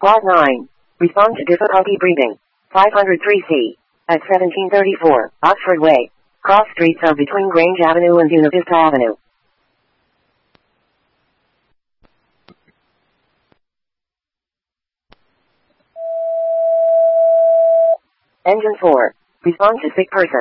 Squad 9. Respond to difficulty breathing. 503C. At 1734, Oxford Way. Cross streets are between Grange Avenue and Buena Vista Avenue. Engine 4. Respond to sick person.